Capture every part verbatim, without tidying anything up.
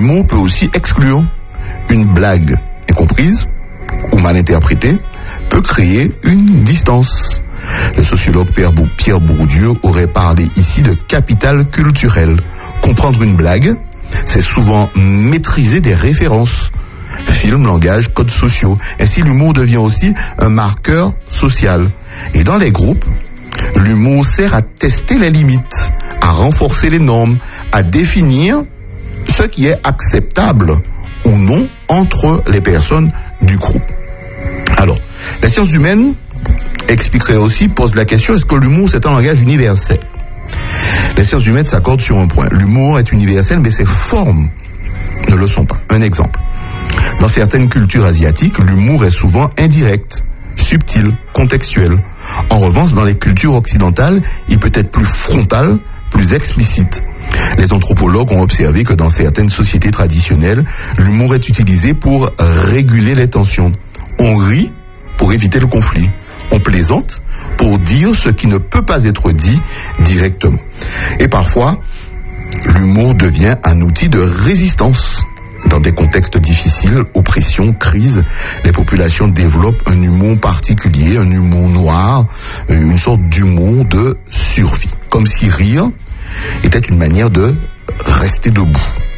L'humour peut aussi exclure. Une blague incomprise ou mal interprétée peut créer une distance. Le sociologue Pierre Bourdieu aurait parlé ici de capital culturel. Comprendre une blague, c'est souvent maîtriser des références. Film, langage, codes sociaux. Ainsi, l'humour devient aussi un marqueur social. Et dans les groupes, l'humour sert à tester les limites, à renforcer les normes, à définir ce qui est acceptable ou non entre les personnes du groupe. Alors, la science humaine expliquerait aussi, pose la question, est-ce que l'humour c'est un langage universel? Les sciences humaines s'accordent sur un point. L'humour est universel, mais ses formes ne le sont pas. Un exemple. Dans certaines cultures asiatiques, l'humour est souvent indirect, subtil, contextuel. En revanche, dans les cultures occidentales, il peut être plus frontal, plus explicite. Les anthropologues ont observé que dans certaines sociétés traditionnelles, l'humour est utilisé pour réguler les tensions. On rit pour éviter le conflit. On plaisante pour dire ce qui ne peut pas être dit directement. Et parfois, l'humour devient un outil de résistance. Dans des contextes difficiles, oppression, crise, les populations développent un humour particulier, un humour noir, une sorte d'humour de survie. Comme si rire était une manière de rester debout.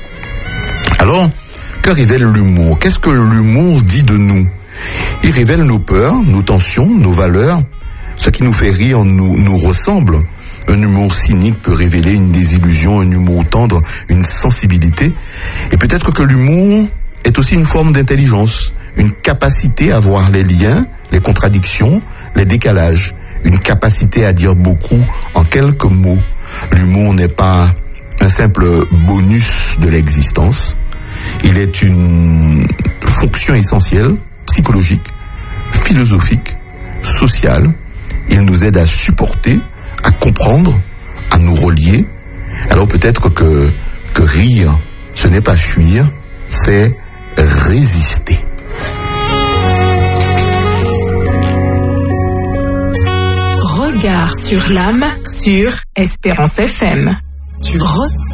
Alors, que révèle l'humour? Qu'est-ce que l'humour dit de nous? Il révèle nos peurs, nos tensions, nos valeurs. Ce qui nous fait rire nous, nous ressemble. Un humour cynique peut révéler une désillusion, un humour tendre, une sensibilité. Et peut-être que l'humour est aussi une forme d'intelligence, une capacité à voir les liens, les contradictions, les décalages, une capacité à dire beaucoup en quelques mots. L'humour n'est pas un simple bonus de l'existence. Il est une fonction essentielle, psychologique, philosophique, sociale. Il nous aide à supporter, à comprendre, à nous relier. Alors peut-être que, que rire, ce n'est pas fuir, c'est résister. Regard sur l'âme sur Espérance F M. Tu Re-